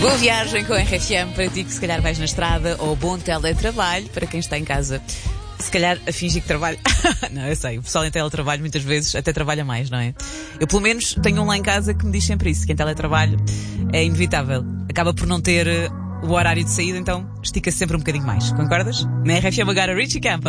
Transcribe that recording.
Boa viagem com a RFM para ti que se calhar vais na estrada, ou bom teletrabalho para quem está em casa. Se calhar a fingir que trabalha. Não, eu sei, o pessoal em teletrabalho muitas vezes até trabalha mais, não é? Eu pelo menos tenho um lá em casa que me diz sempre isso, que em teletrabalho é inevitável. Acaba por não ter o horário de saída, então estica-se sempre um bocadinho mais. Concordas? Na RFM agora Richie Campbell.